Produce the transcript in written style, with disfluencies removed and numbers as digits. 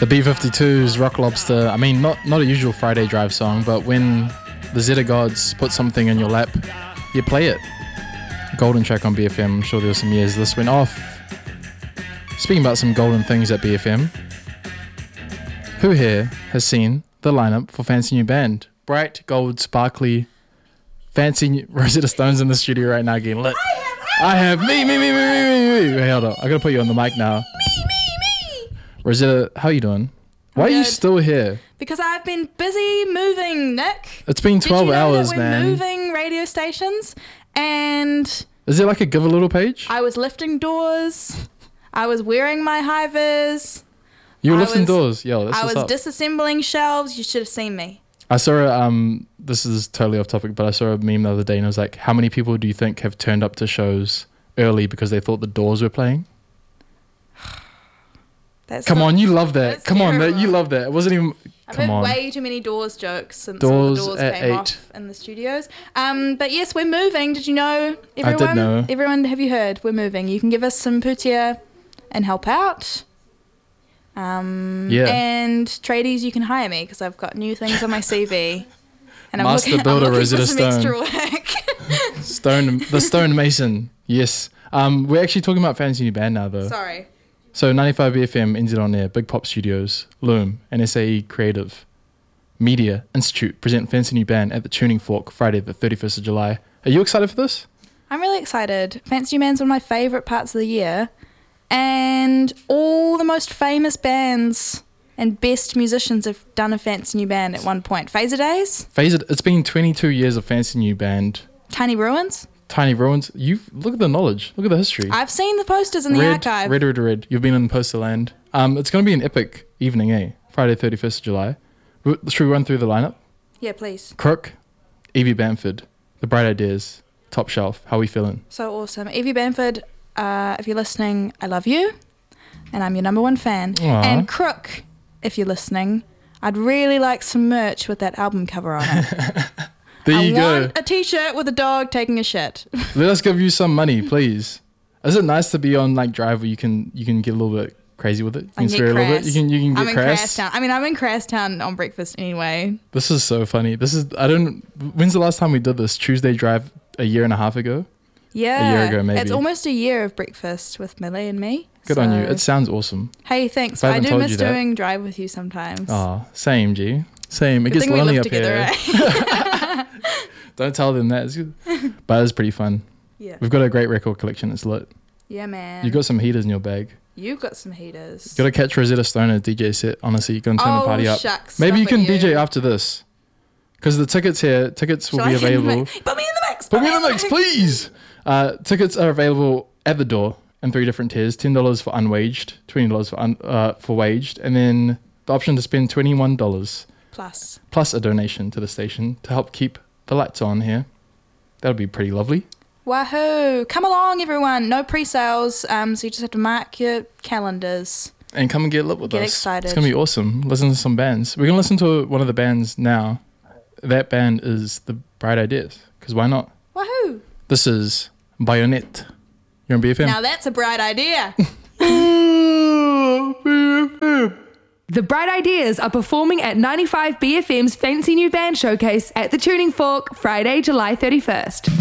The B-52's Rock Lobster. I mean, not a usual Friday drive song, but when the Zeta gods put something in your lap, you play it. Golden track on BFM. I'm sure there were some years this went off. Speaking about some golden things at BFM, who here has seen the lineup for Fancy New Band? Bright, gold, sparkly, fancy Rosetta Stone's in the studio right now getting lit. I have me. Wait, hold on. I gotta put you on the mic now. Me. Rosetta, how you doing? Why are you still here? Because I've been busy moving, Nick. It's been 12 hours, that man. We're moving radio stations, and is there like a give a little page? I was lifting doors. I was wearing my high vis. You were lifting doors? Yo, that's what's up. I was disassembling shelves. You should have seen me. I saw this is totally off topic, but I saw a meme the other day and it was like, how many people do you think have turned up to shows early because they thought the Doors were playing? Come on, you love that. Come on, you love that. It wasn't even... I've heard way too many Doors jokes since all the Doors came off in the studios. But yes, we're moving. Did you know, everyone? I did know. Everyone, have you heard? We're moving. You can give us some putia and help out. And tradies, you can hire me because I've got new things on my CV. And I'm Master Builder Rosetta for some Stone. extra work. The Stone Mason. Yes. We're actually talking about Fancy New Band now, though. Sorry. So 95 BFM, NZ On Air, Big Pop Studios, Loom, and SAE Creative Media Institute present Fancy New Band at the Tuning Fork Friday the 31st of July. Are you excited for this? I'm really excited. Fancy New Band's one of my favourite parts of the year. And all the most famous bands and best musicians have done a Fancy New Band at one point. Phaser Days? It's been 22 years of Fancy New Band. Tiny Ruins? Look at the knowledge. Look at the history. I've seen the posters in the archive. Red. You've been in poster land. It's going to be an epic evening, Friday 31st of July. Should we run through the lineup? Yeah, please. Crook, Evie Bamford, The Bright Ideas, Top Shelf. How are we feeling? So awesome. Evie Bamford, if you're listening, I love you. And I'm your number one fan. Aww. And Crook, if you're listening, I'd really like some merch with that album cover on it. I want a t-shirt with a dog taking a shit. Let us give you some money, please. Is it nice to be on like Drive where you can get a little bit crazy with it? You can swear a little bit. You can get I'm in crass. Crasstown. I mean, I'm in Crasstown on breakfast anyway. This is so funny. When's the last time we did this? Tuesday Drive a year and a half ago? Yeah. A year ago, maybe. It's almost a year of breakfast with Millie and me. Good on you. It sounds awesome. Hey, thanks. I do miss doing Drive with you sometimes. Oh, same, G. Same. It gets lonely up here. Right? Don't tell them that. But it's pretty fun. Yeah. We've got a great record collection. It's lit. Yeah, man. You got some heaters in your bag. You've got some heaters. You got to catch Rosetta Stone at a DJ set. Honestly, you're going to turn the party up. Shucks. Maybe you can DJ after this. Because the tickets will be available. Put me in the mix. Put me in the mix, please. Tickets are available at the door in 3 different tiers. $10 for unwaged, $20 for waged, and then the option to spend $21 plus a donation to the station to help keep the lights on here. That'll be pretty lovely. Wahoo! Come along, everyone. No pre-sales, so you just have to mark your calendars. And come and get lit with us. Get excited. It's going to be awesome. Listen to some bands. We're going to listen to one of the bands now. That band is The Bright Ideas, because why not? Wahoo! This is Bayonet. You're on BFM. Now that's a bright idea. The Bright Ideas are performing at 95 BFM's Fancy New Band Showcase at the Tuning Fork Friday, July 31st.